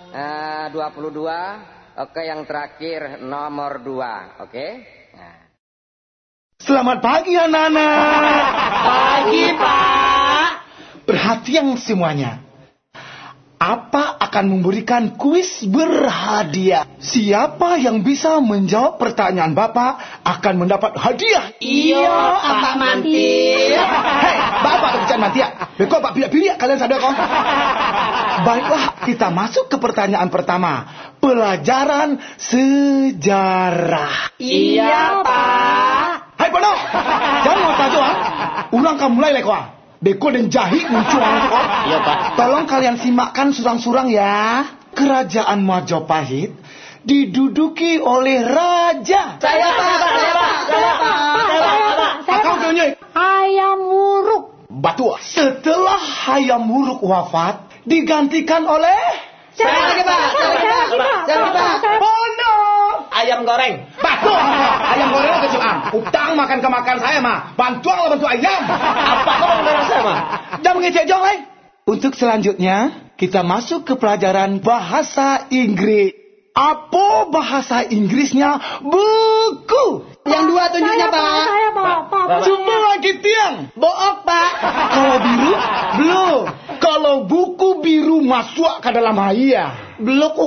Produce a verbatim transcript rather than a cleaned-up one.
uh, dua puluh dua. Oke, yang terakhir nomor dua. Oke. Nah. Selamat pagi anak-anak. Pagi Pak. Perhatian semuanya. Apa akan memberikan kuis berhadiah? Siapa yang bisa menjawab pertanyaan Bapak akan mendapat hadiah. Iya, Pak Manti. Hei, Bapak kerjaan Manti ya. Bekok Pak pilih-pilih kalian sadar kok. Baiklah, kita masuk ke pertanyaan pertama. Pelajaran sejarah. Iya, Pak. Hai Pono, jangan mau tahu ah. Ulang kamu mulai lekwa. Beko dan jahit muncul. Iya, Pak. Tolong kalian simakkan surang-surang ya. Kerajaan Majapahit diduduki oleh raja. Saya Pak, saya Pak, saya Pak, saya Pak. Kau tanya. Hayam Wuruk. Batu. Setelah Hayam Wuruk wafat, digantikan oleh Saya lagi Pak, saya lagi Pak, saya lagi Pak. Pono. Ayam goreng. Batu. Ayam goreng ke Jepang. Utang makan kemakan saya mah. Bantuan lah bantu ayam. Apa kau goreng saya mah? Jangan mengecek jong, eh. Untuk selanjutnya, kita masuk ke pelajaran bahasa Inggris. Apa bahasa Inggrisnya? Buku. Yang dua tunjuknya Saya, Pak. Saya, Pak. Pak. Cuma lagi tiang. Book Pak. Kalau biru, belum. Kalau buku biru masuk ke dalam haya. Belum